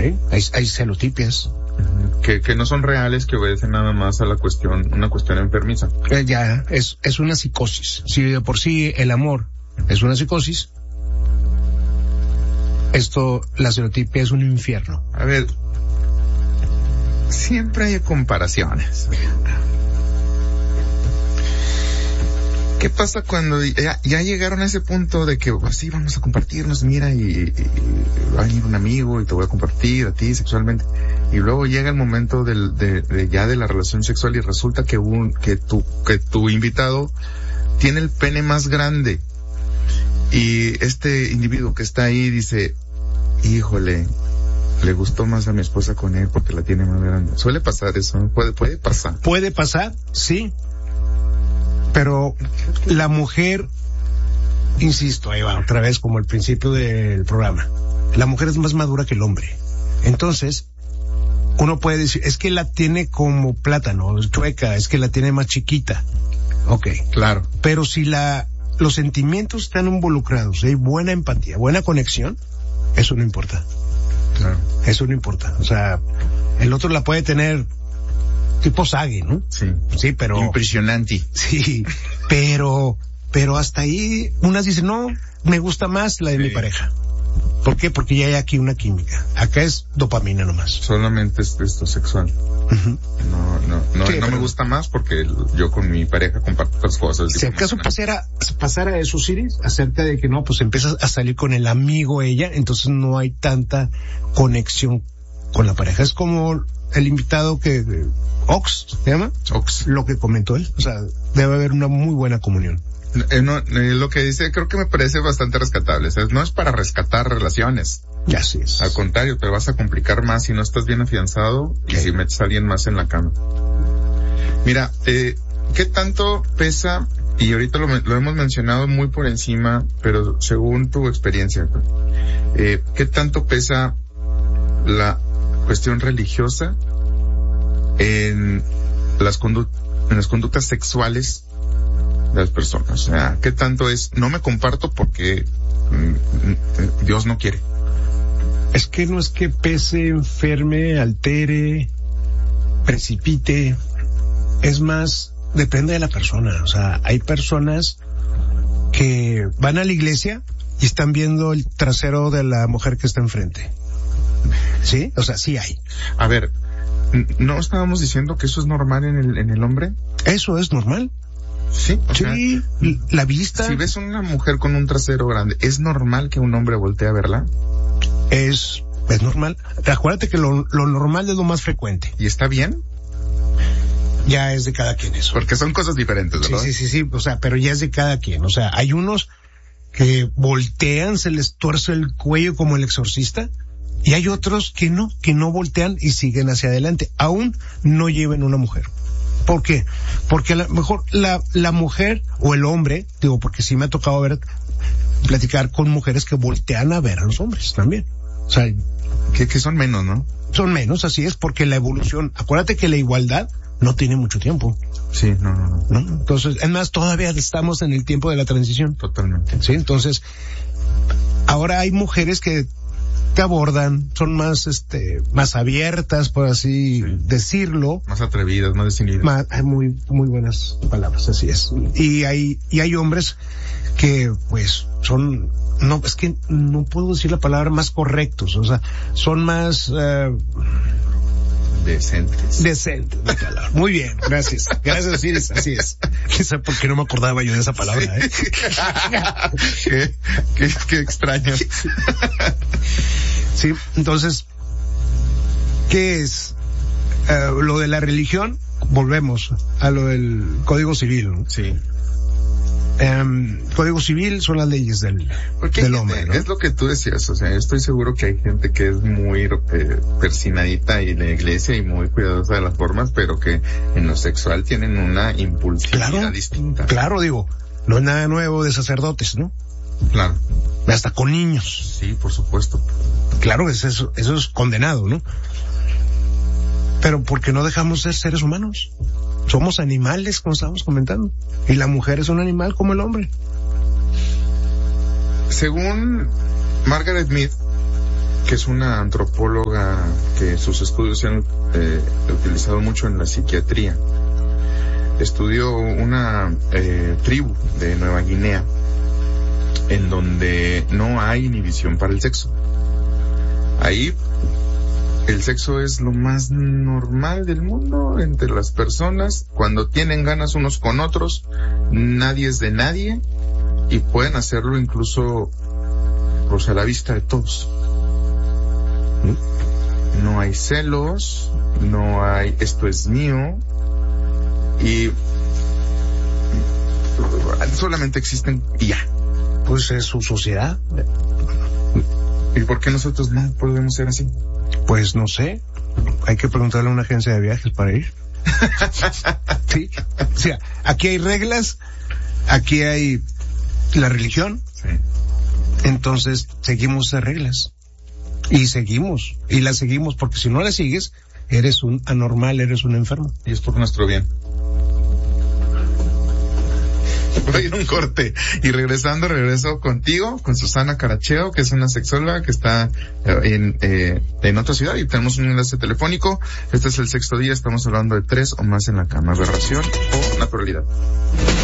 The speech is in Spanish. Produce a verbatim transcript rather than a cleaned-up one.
¿sí? Hay, hay celotipias. Que, que no son reales, que obedecen nada más a la cuestión, una cuestión enfermiza. Eh, ya, es, es una psicosis. Si de por sí el amor es una psicosis, esto, la celotipia es un infierno. A ver, siempre hay comparaciones. ¿Qué pasa cuando ya, ya llegaron a ese punto de que, pues sí, vamos a compartirnos, mira, y, y, y va a venir un amigo y te voy a compartir a ti sexualmente? Y luego llega el momento del, de, de ya de la relación sexual y resulta que un, que tu, que tu invitado tiene el pene más grande. Y este individuo que está ahí dice, híjole, le gustó más a mi esposa con él porque la tiene más grande. Suele pasar eso, ¿no? Puede, puede pasar. Puede pasar, sí. Pero la mujer, insisto, ahí va, otra vez como el principio del programa, la mujer es más madura que el hombre. Entonces, uno puede decir, es que la tiene como plátano, chueca, es que la tiene más chiquita. Ok. Claro. Pero si la, los sentimientos están involucrados, hay buena empatía, buena conexión, eso no importa. Claro. Eso no importa. O sea, el otro la puede tener tipo Sagi, ¿no? Sí. Sí, pero... Impresionante. Sí, pero, pero hasta ahí, unas dicen, no, me gusta más la de sí. mi pareja. ¿Por qué? Porque ya hay aquí una química. Acá es dopamina nomás. Solamente es esto sexual. Uh-huh. No, no, no, sí, no me gusta más porque yo con mi pareja comparto otras cosas. Si acaso pasara, pasara eso, Siris, acerca de que no, pues empiezas a salir con el amigo ella, entonces no hay tanta conexión con la pareja. Es como el invitado que, Ox, ¿se llama? Ox. Lo que comentó él. O sea, debe haber una muy buena comunión. Eh, no, eh, lo que dice creo que me parece bastante rescatable. O sea, no es para rescatar relaciones. Ya sí es. Al contrario, te vas a complicar más si no estás bien afianzado okay. y si metes a alguien más en la cama. Mira, eh, ¿qué tanto pesa? Y ahorita lo, lo hemos mencionado muy por encima, pero según tu experiencia, eh, ¿qué tanto pesa la cuestión religiosa en las condu- en las conductas sexuales de las personas? O sea, ¿qué tanto es, no me comparto porque mm, Dios no quiere? Es que no es que pese, enferme, altere, precipite, es más, depende de la persona. O sea, hay personas que van a la iglesia y están viendo el trasero de la mujer que está enfrente. ¿Sí? O sea, sí hay. A ver, ¿no estábamos diciendo que eso es normal en el, en el hombre? Eso es normal. Sí, o sí, sea, la vista. Si ves una mujer con un trasero grande, ¿es normal que un hombre voltee a verla? Es, es normal. Acuérdate que lo, lo normal es lo más frecuente. ¿Y está bien? Ya es de cada quien eso. Porque son cosas diferentes, ¿verdad? Sí, sí, sí, sí, o sea, pero ya es de cada quien. O sea, hay unos que voltean, se les tuerce el cuello como el exorcista, y hay otros que no, que no voltean y siguen hacia adelante. Aún no lleven una mujer. ¿Por qué? Porque a lo mejor la, la mujer o el hombre, digo, porque sí me ha tocado ver, platicar con mujeres que voltean a ver a los hombres también. O sea, que, que son menos, ¿no? Son menos, así es, porque la evolución, acuérdate que la igualdad no tiene mucho tiempo. Sí, no, no, no. ¿No? Entonces, es más, todavía estamos en el tiempo de la transición. Totalmente. Sí, entonces, ahora hay mujeres que te abordan, son más, este, más abiertas, por así sí. decirlo. Más atrevidas, más decididas. Más, hay muy, muy buenas palabras, así es. Y hay, y hay hombres que, pues, son, no, es que no puedo decir la palabra, más correctos, o sea, son más, uh, decentes. Decentes, de calor. Muy bien, gracias. Gracias, Iris, así es. Quizá porque no me acordaba yo de esa palabra, ¿eh? qué, qué, qué extraño. Sí, entonces, ¿qué es? Uh, lo de la religión, volvemos a lo del Código Civil, ¿no? Sí. Um, Código Civil son las leyes del, del hombre, ¿no? Es lo que tú decías, o sea, yo estoy seguro que hay gente que es muy eh, persinadita y la iglesia y muy cuidadosa de las formas, pero que en lo sexual tienen una impulsividad claro, distinta. Claro, digo, no es nada nuevo de sacerdotes, ¿no? Claro. Hasta con niños. Sí, por supuesto. Claro, es eso, eso es condenado, ¿no? Pero ¿por qué no dejamos ser seres humanos? Somos animales, como estábamos comentando. Y la mujer es un animal como el hombre. Según Margaret Mead, que es una antropóloga que sus estudios se han eh, utilizado mucho en la psiquiatría. Estudió una eh, tribu de Nueva Guinea en donde no hay inhibición para el sexo. Ahí el sexo es lo más normal del mundo entre las personas. Cuando tienen ganas unos con otros, nadie es de nadie y pueden hacerlo incluso pues, a la vista de todos. No hay celos, no hay esto es mío y solamente existen y ya. Pues es su sociedad. ¿Y por qué nosotros no podemos ser así? Pues no sé, hay que preguntarle a una agencia de viajes para ir. Sí, o sea, aquí hay reglas, aquí hay la religión, sí. Entonces seguimos esas reglas. Y seguimos, y las seguimos, porque si no las sigues, eres un anormal, eres un enfermo. Y es por nuestro bien. Voy a ir a un corte y regresando, regreso contigo, con Susana Caracheo, que es una sexóloga que está en, eh, en otra ciudad y tenemos un enlace telefónico. Este es el sexto día, estamos hablando de tres o más en la cama, aberración o naturalidad.